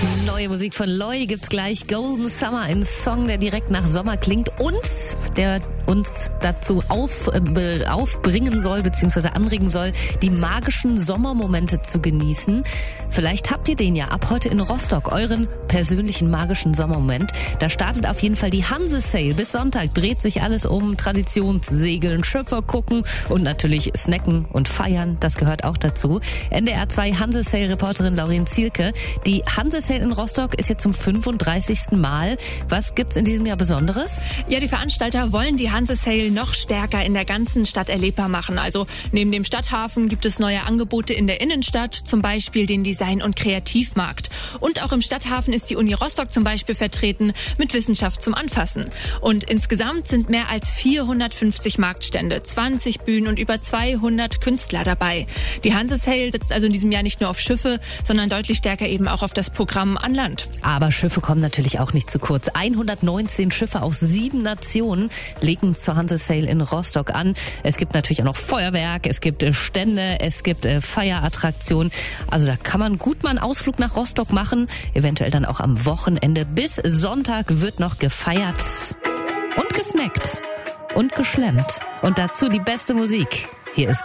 Neue Musik von Loi gibt's gleich. Golden Summer, ein Song, der direkt nach Sommer klingt und der uns dazu aufbringen soll, beziehungsweise anregen soll, die magischen Sommermomente zu genießen. Vielleicht habt ihr den ja ab heute in Rostock, euren persönlichen magischen Sommermoment. Da startet auf jeden Fall die Hanse Sail. Bis Sonntag dreht sich alles um Traditionssegeln, Schiffe gucken und natürlich snacken und feiern. Das gehört auch dazu. NDR 2 Hanse Sail Reporterin Lauren Zielke. Die Hanse Sail in Rostock ist jetzt zum 35. Mal. Was gibt's in diesem Jahr Besonderes? Ja, die Veranstalter wollen die Hanse Sail noch stärker in der ganzen Stadt erlebbar machen. Also neben dem Stadthafen gibt es neue Angebote in der Innenstadt, zum Beispiel den Design- und Kreativmarkt. Und auch im Stadthafen ist die Uni Rostock zum Beispiel vertreten mit Wissenschaft zum Anfassen. Und insgesamt sind mehr als 450 Marktstände, 20 Bühnen und über 200 Künstler dabei. Die Hanse Sail setzt also in diesem Jahr nicht nur auf Schiffe, sondern deutlich stärker eben auch auf das Programm an Land. Aber Schiffe kommen natürlich auch nicht zu kurz. 119 Schiffe aus 7 Nationen legen zur Hanse Sail in Rostock an. Es gibt natürlich auch noch Feuerwerk, es gibt Stände, es gibt Feierattraktionen. Also da kann man gut mal einen Ausflug nach Rostock machen, eventuell dann auch am Wochenende. Bis Sonntag wird noch gefeiert und gesnackt und geschlemmt. Und dazu die beste Musik. Hier ist